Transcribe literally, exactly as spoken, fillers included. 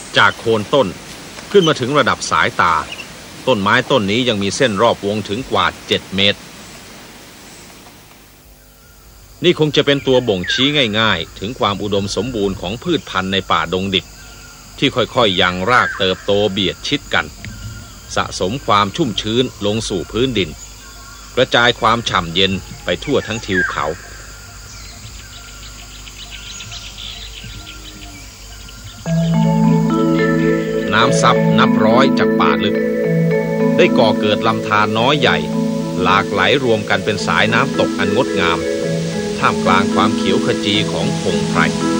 จากโคนต้นขึ้นมาถึงระดับสายตาต้นไม้ต้นนี้ยังมีเส้นรอบวงถึงกว่าเจ็ดเมตรนี่คงจะเป็นตัวบ่งชี้ง่ายๆถึงความอุดมสมบูรณ์ของพืชพันธุ์ในป่าดงดิบที่ค่อยๆยังรากเติบโตเบียดชิดกันสะสมความชุ่มชื้นลงสู่พื้นดินกระจายความฉ่ำเย็นไปทั่วทั้งทิวเขาน้ำซับนับร้อยจากป่าลึกได้ก่อเกิดลำธารน้อยใหญ่หลากไหลรวมกันเป็นสายน้ำตกอันงดงามท่ามกลางความเขียวขจีของพงไพร